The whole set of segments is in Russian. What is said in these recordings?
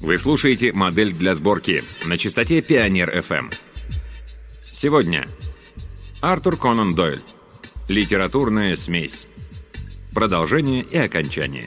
Вы слушаете «Модель для сборки» на частоте Пионер FM. Сегодня Артур Конан Дойль. Литературная смесь. Продолжение и окончание.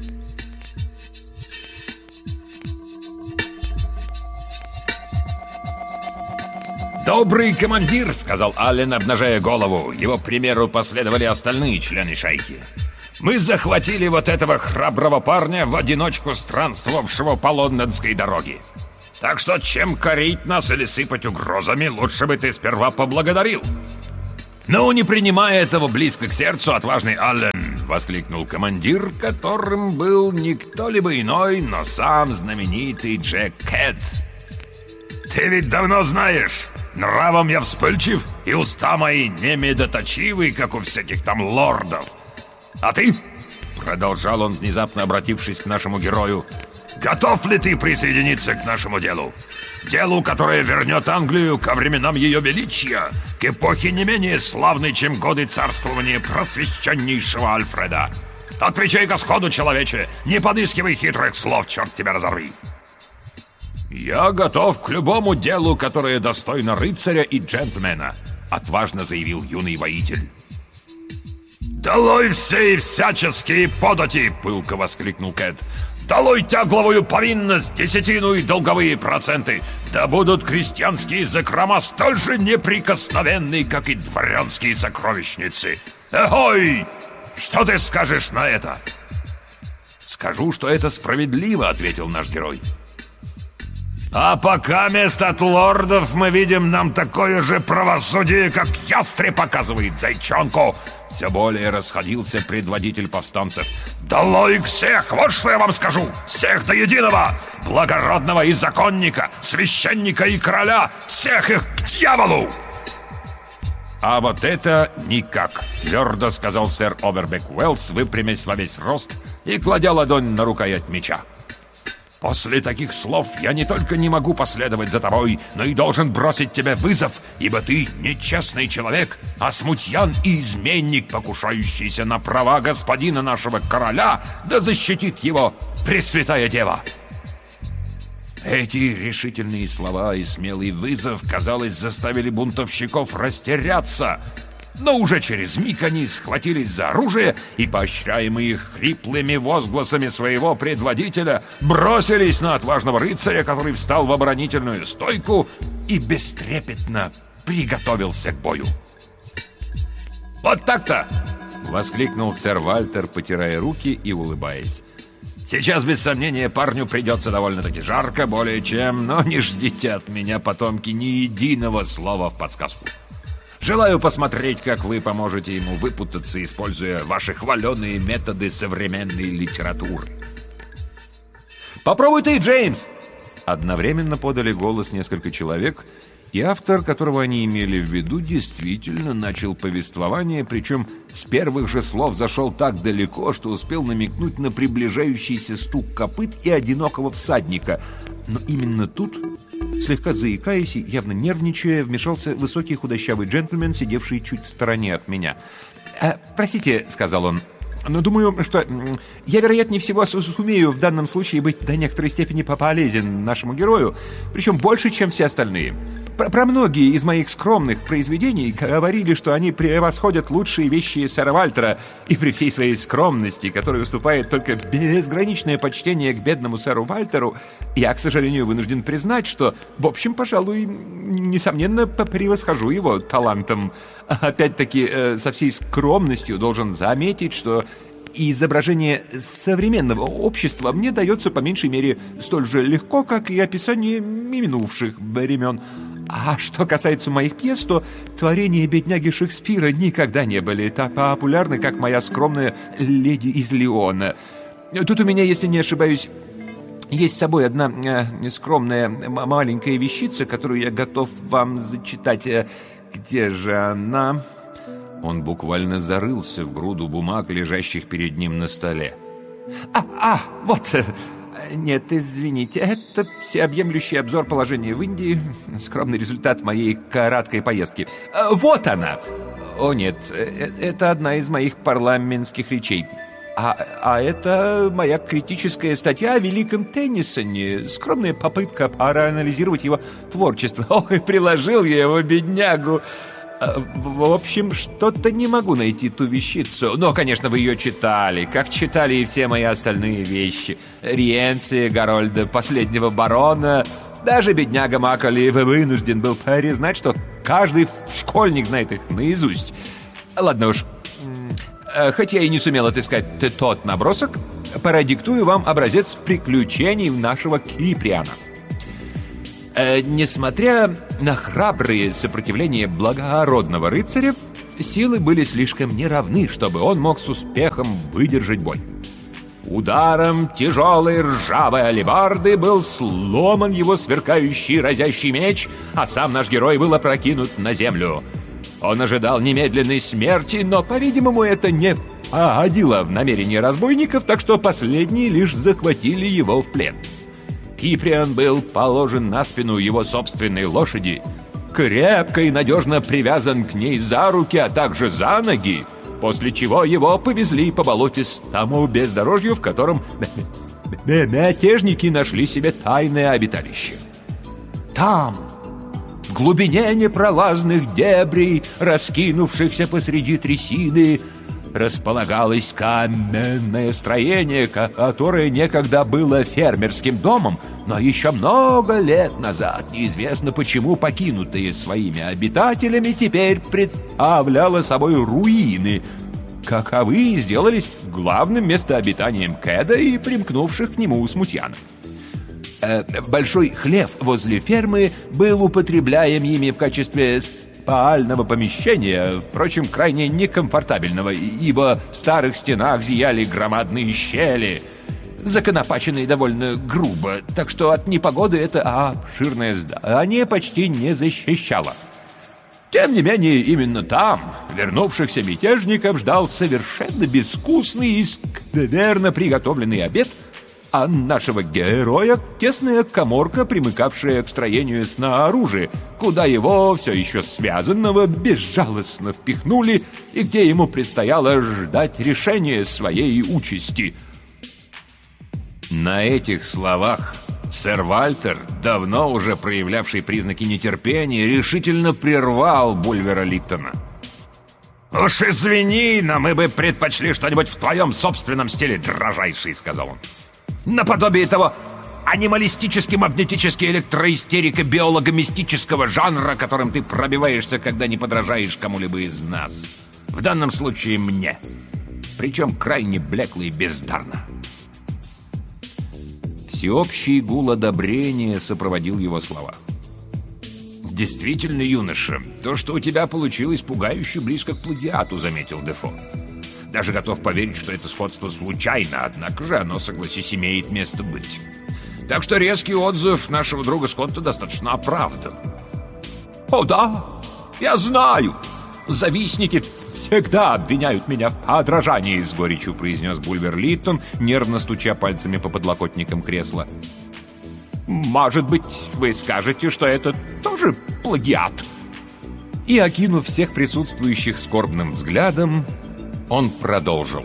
«Добрый командир!» — сказал Аллен, обнажая голову. Его примеру последовали остальные члены шайки. «Мы захватили вот этого храброго парня, в одиночку странствовавшего по лондонской дороге. Так что, чем корить нас или сыпать угрозами, лучше бы ты сперва поблагодарил». «Ну, не принимая этого близко к сердцу, отважный Аллен!» — воскликнул командир, которым был никто либо иной, но сам знаменитый Джек Кэт. «Ты ведь давно знаешь, нравом я вспыльчив, и уста мои не медоточивы, как у всяких там лордов. А ты, — продолжал он, внезапно обратившись к нашему герою, — готов ли ты присоединиться к нашему делу? Делу, которое вернет Англию ко временам ее величия, к эпохе не менее славной, чем годы царствования просвещеннейшего Альфреда. Отвечай-ка сходу, человече, не подыскивай хитрых слов, черт тебя разорви!» «Я готов к любому делу, которое достойно рыцаря и джентльмена», — отважно заявил юный воитель. «Долой все и всяческие подати!» — пылко воскликнул Кэт. «Долой тягловую повинность, десятину и долговые проценты! Да будут крестьянские закрома столь же неприкосновенны, как и дворянские сокровищницы! Эхой! Что ты скажешь на это?» «Скажу, что это справедливо», — ответил наш герой. «А пока место от лордов мы видим нам такое же правосудие, как ястреб показывает зайчонку!» Все более расходился предводитель повстанцев. «Долой всех! Вот что я вам скажу! Всех до единого! Благородного и законника, священника и короля! Всех их к дьяволу!» «А вот это никак!» — твердо сказал сэр Овербек Уэллс, выпрямясь во весь рост и кладя ладонь на рукоять меча. «После таких слов я не только не могу последовать за тобой, но и должен бросить тебе вызов, ибо ты нечестный человек, а смутьян и изменник, покушающийся на права господина нашего короля, да защитит его Пресвятая Дева!» Эти решительные слова и смелый вызов, казалось, заставили бунтовщиков растеряться. Но уже через миг они схватились за оружие и, поощряемые хриплыми возгласами своего предводителя, бросились на отважного рыцаря, который встал в оборонительную стойку и бестрепетно приготовился к бою. «Вот так-то!» — воскликнул сэр Вальтер, потирая руки и улыбаясь. «Сейчас, без сомнения, парню придется довольно-таки жарко, более чем, но не ждите от меня, потомки, ни единого слова в подсказку. Желаю посмотреть, как вы поможете ему выпутаться, используя ваши хваленые методы современной литературы». «Попробуй ты, Джеймс!» Одновременно подали голос несколько человек, и автор, которого они имели в виду, действительно начал повествование, причем с первых же слов зашел так далеко, что успел намекнуть на приближающийся стук копыт и одинокого всадника. Но именно тут, слегка заикаясь и явно нервничая, вмешался высокий худощавый джентльмен, сидевший чуть в стороне от меня. «Простите», — сказал он, — «но думаю, что я, вероятнее всего, сумею в данном случае быть до некоторой степени полезен нашему герою, причем больше, чем все остальные. Про многие из моих скромных произведений говорили, что они превосходят лучшие вещи сэра Вальтера, и при всей своей скромности, которой уступает только безграничное почтение к бедному сэру Вальтеру, я, к сожалению, вынужден признать, что, в общем, пожалуй, несомненно, превосхожу его талантом. Опять-таки, со всей скромностью должен заметить, что изображение современного общества мне дается, по меньшей мере, столь же легко, как и описание минувших времен. А что касается моих пьес, то творения бедняги Шекспира никогда не были так популярны, как моя скромная «Леди из Леона». Тут у меня, если не ошибаюсь, есть с собой одна скромная маленькая вещица, которую я готов вам зачитать. Где же она?» Он буквально зарылся в груду бумаг, лежащих перед ним на столе. Вот... Нет, извините, это всеобъемлющий обзор положения в Индии, скромный результат моей краткой поездки. Вот она! О нет, это одна из моих парламентских речей. А это моя критическая статья о великом Теннисоне. Скромная попытка проанализировать его творчество. Ой, приложил я его, беднягу. В общем, что-то не могу найти ту вещицу. Но, конечно, вы ее читали, как читали и все мои остальные вещи. Риенция Гарольда, последнего барона. Даже бедняга Макколи вынужден был признать, что каждый школьник знает их наизусть. Ладно уж, хоть я и не сумел отыскать тот набросок, продиктую вам образец приключений нашего Киприана. Несмотря на храбрые сопротивления благородного рыцаря, силы были слишком неравны, чтобы он мог с успехом выдержать бой. Ударом тяжелой ржавой алебарды был сломан его сверкающий разящий меч, а сам наш герой был опрокинут на землю. Он ожидал немедленной смерти, но, по-видимому, это не входило в намерение разбойников, так что последние лишь захватили его в плен. Киприан был положен на спину его собственной лошади, крепко и надежно привязан к ней за руки, а также за ноги, после чего его повезли по болотистому бездорожью, в котором мятежники нашли себе тайное обиталище. Там, в глубине непролазных дебрей, раскинувшихся посреди трясины, располагалось каменное строение, которое некогда было фермерским домом, но еще много лет назад, неизвестно почему покинутые своими обитателями, теперь представляло собой руины, каковы сделались главным местообитанием Кэда и примкнувших к нему смутьянов. Большой хлев возле фермы был употребляем ими в качестве спального помещения, впрочем, крайне некомфортабельного, ибо в старых стенах зияли громадные щели, законопаченные довольно грубо, так что от непогоды это обширное здание почти не защищало. Тем не менее, именно там вернувшихся мятежников ждал совершенно безвкусный и скверно приготовленный обед, а нашего героя тесная каморка, примыкавшая к строению снаружи, куда его, все еще связанного, безжалостно впихнули и где ему предстояло ждать решения своей участи. На этих словах сэр Вальтер, давно уже проявлявший признаки нетерпения, решительно прервал Бульвера Литтона. «Уж извини, но мы бы предпочли что-нибудь в твоем собственном стиле, дрожайший», — сказал он. «Наподобие того анималистически-магнетически электроистерико-биолого-мистического жанра, которым ты пробиваешься, когда не подражаешь кому-либо из нас. В данном случае мне. Причем крайне блекло и бездарно». Всеобщий гул одобрения сопроводил его слова. «Действительно, юноша, то, что у тебя получилось, пугающе близко к плагиату», — заметил Дефо. «Даже готов поверить, что это сходство случайно, однако же оно, согласись, имеет место быть. Так что резкий отзыв нашего друга Скотта достаточно оправдан». «О да, я знаю! Завистники всегда обвиняют меня в подражании», — с горечью произнес Бульвер Литтон, нервно стуча пальцами по подлокотникам кресла. «Может быть, вы скажете, что это тоже плагиат?» И, окинув всех присутствующих скорбным взглядом, он продолжил.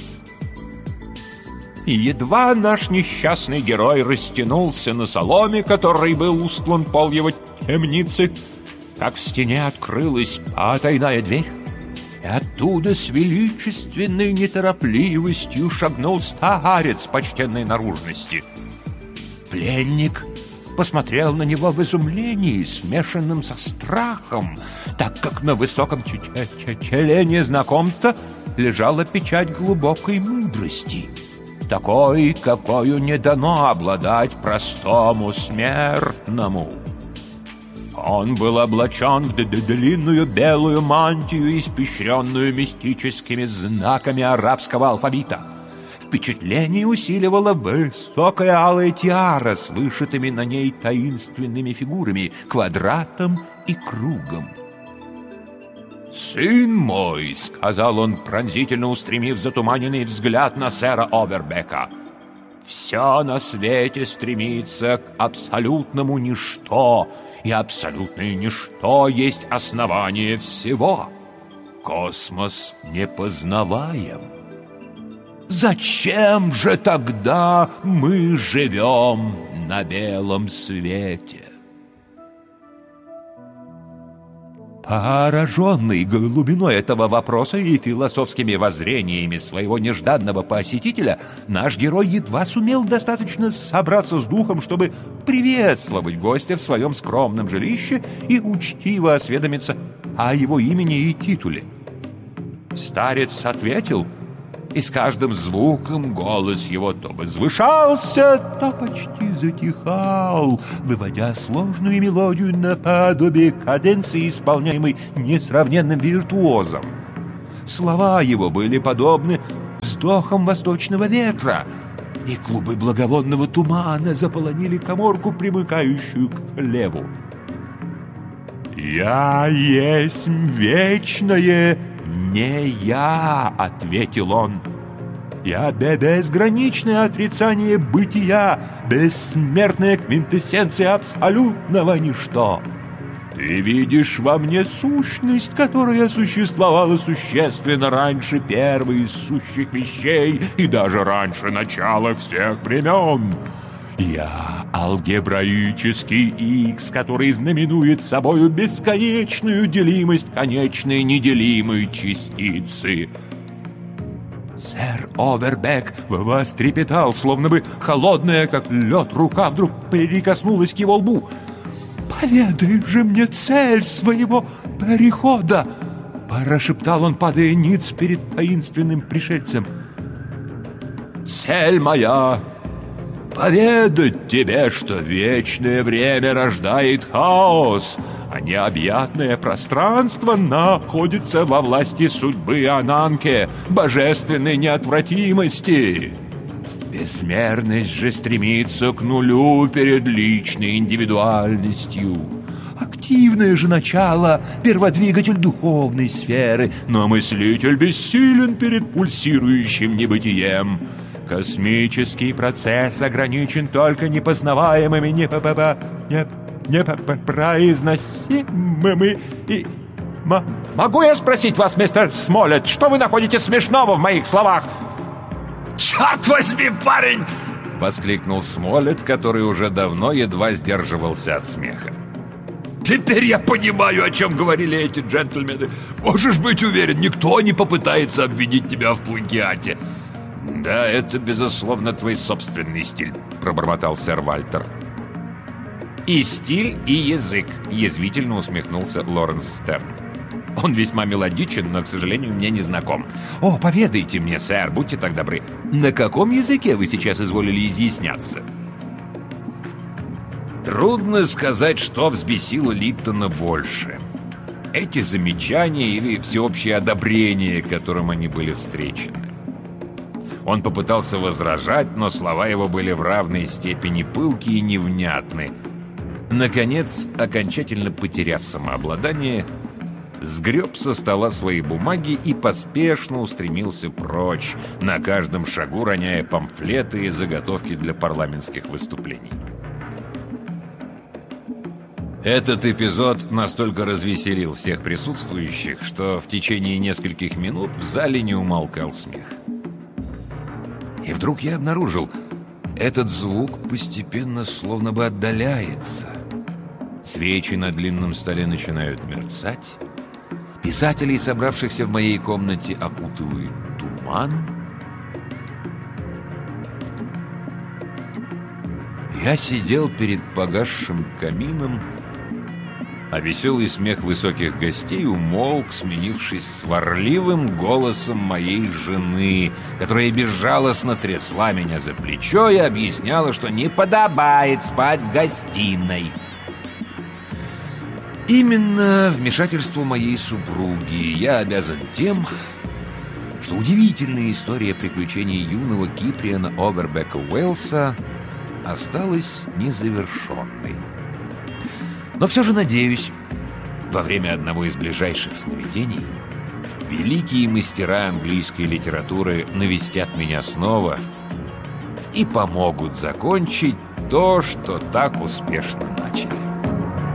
И едва наш несчастный герой растянулся на соломе, которой был устлан пол его темницы, как в стене открылась потайная дверь, и оттуда с величественной неторопливостью шагнул старец почтенной наружности. Пленник посмотрел на него в изумлении, смешанном со страхом, так как на высоком челе незнакомца лежала печать глубокой мудрости, такой, какою не дано обладать простому смертному. Он был облачен в длинную белую мантию, испещренную мистическими знаками арабского алфавита. Впечатление усиливала высокая алая тиара с вышитыми на ней таинственными фигурами, квадратом и кругом. «Сын мой», — сказал он, пронзительно устремив затуманенный взгляд на сэра Овербека, — «все на свете стремится к абсолютному ничто, и абсолютное ничто есть основание всего. Космос непознаваем. Зачем же тогда мы живем на белом свете? Пораженный глубиной этого вопроса и философскими воззрениями своего нежданного посетителя, наш герой едва сумел достаточно собраться с духом, чтобы приветствовать гостя в своем скромном жилище и учтиво осведомиться о его имени и титуле. Старец ответил, и с каждым звуком голос его то возвышался, то почти затихал, выводя сложную мелодию наподобие каденции, исполняемой несравненным виртуозом. Слова его были подобны вздохам восточного ветра, и клубы благовонного тумана заполонили каморку, примыкающую к хлеву. «Я есть вечное, не я», — ответил он. «Я безграничное отрицание бытия, бессмертная квинтэссенция абсолютного ничто. Ты видишь во мне сущность, которая существовала существенно раньше первой из сущих вещей и даже раньше начала всех времен. Я алгебраический икс, который знаменует собою бесконечную делимость конечной неделимой частицы». Сэр Овербек вострепетал, словно бы холодная, как лед, рука вдруг прикоснулась к его лбу. «Поведай же мне цель своего перехода!» — прошептал он, падая ниц перед таинственным пришельцем. «Цель моя — поведать тебе, что вечное время рождает хаос, а необъятное пространство находится во власти судьбы Ананке, божественной неотвратимости. Безмерность же стремится к нулю перед личной индивидуальностью. Активное же начало — перводвигатель духовной сферы, но мыслитель бессилен перед пульсирующим небытием. Космический процесс ограничен только непознаваемыми, непроизносимыми и... Могу я спросить вас, мистер Смолетт, что вы находите смешного в моих словах? «Черт возьми, парень!» — воскликнул Смолетт, который уже давно едва сдерживался от смеха. «Теперь я понимаю, о чем говорили эти джентльмены. Можешь быть уверен, никто не попытается обвинить тебя в плагиате». «Да, это, безусловно, твой собственный стиль», — пробормотал сэр Вальтер. «И стиль, и язык», — язвительно усмехнулся Лоренс Стерн. «Он весьма мелодичен, но, к сожалению, мне не знаком. О, поведайте мне, сэр, будьте так добры, на каком языке вы сейчас изволили изъясняться?» Трудно сказать, что взбесило Липтона больше. Эти замечания или всеобщее одобрение, которым они были встречены. Он попытался возражать, но слова его были в равной степени пылкие и невнятны. Наконец, окончательно потеряв самообладание, сгреб со стола свои бумаги и поспешно устремился прочь, на каждом шагу роняя памфлеты и заготовки для парламентских выступлений. Этот эпизод настолько развеселил всех присутствующих, что в течение нескольких минут в зале не умолкал смех. И вдруг я обнаружил, этот звук постепенно словно бы отдаляется. Свечи на длинном столе начинают мерцать. Писателей, собравшихся в моей комнате, окутывает туман. Я сидел перед погасшим камином, а веселый смех высоких гостей умолк, сменившись сварливым голосом моей жены, которая безжалостно трясла меня за плечо и объясняла, что не подобает спать в гостиной. Именно вмешательству моей супруги я обязан тем, что удивительная история приключений юного Киприана Овербека Уэллса осталась незавершенной. Но все же надеюсь, во время одного из ближайших сновидений великие мастера английской литературы навестят меня снова и помогут закончить то, что так успешно начали.